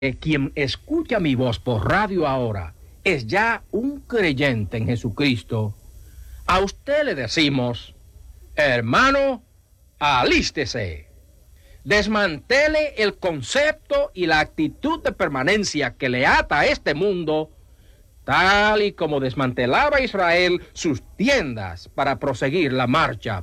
quien escucha mi voz por radio ahora es ya un creyente en Jesucristo, a usted le decimos, hermano, alístese. Desmantele el concepto y la actitud de permanencia que le ata a este mundo, tal y como desmantelaba Israel sus tiendas para proseguir la marcha